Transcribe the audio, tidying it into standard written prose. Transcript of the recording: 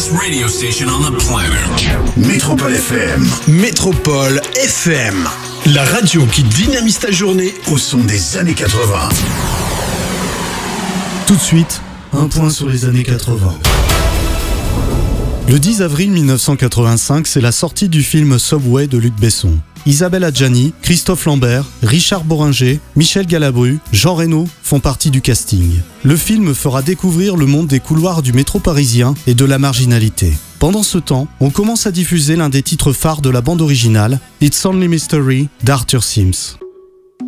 radio station on the planet. Métropole FM. Métropole FM. La radio qui dynamise ta journée au son des années 80. Tout de suite, un point sur les années 80. Le 10 avril 1985, c'est la sortie du film Subway de Luc Besson. Isabelle Adjani, Christophe Lambert, Richard Bohringer, Michel Galabru, Jean Reno font partie du casting. Le film fera découvrir le monde des couloirs du métro parisien et de la marginalité. Pendant ce temps, on commence à diffuser l'un des titres phares de la bande originale, It's Only Mystery d'Arthur Sims.